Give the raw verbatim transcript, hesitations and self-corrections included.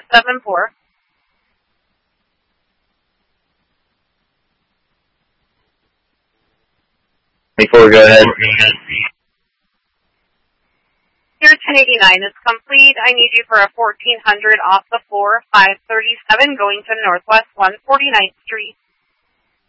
seven four. Before, go ahead. Your ten eighty-nine is complete. I need you for a fourteen hundred off the four, five thirty-seven going to Northwest one forty-ninth Street.